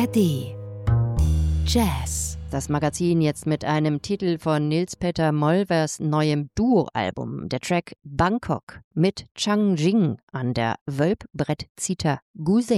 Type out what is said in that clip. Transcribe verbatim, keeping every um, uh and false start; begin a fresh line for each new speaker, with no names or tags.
D. Jazz.
Das Magazin jetzt mit einem Titel von Nils-Petter Molvers neuem Duo-Album. Der Track Bangkok mit Chang Jing an der Wölbbrettzither Guzheng.